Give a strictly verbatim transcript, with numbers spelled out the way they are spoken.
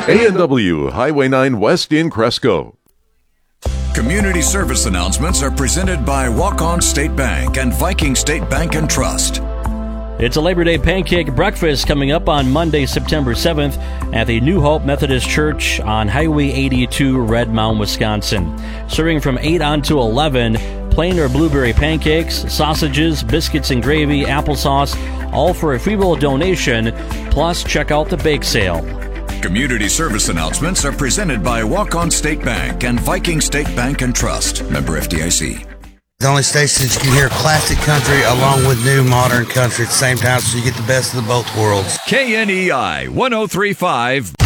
A and W, Highway nine West in Cresco. Community service announcements are presented by Walk-On State Bank and Viking State Bank and Trust. It's a Labor Day pancake breakfast coming up on Monday, September seventh at the New Hope Methodist Church on Highway eighty-two, Red Mound, Wisconsin. Serving from eight on to eleven, plain or blueberry pancakes, sausages, biscuits and gravy, applesauce, all for a free will donation, plus check out the bake sale. Community service announcements are presented by Walk-On State Bank and Viking State Bank and Trust. Member F D I C. The only station that you can hear classic country along with new modern country at the same time, so you get the best of the both worlds. K N E I one oh three point five.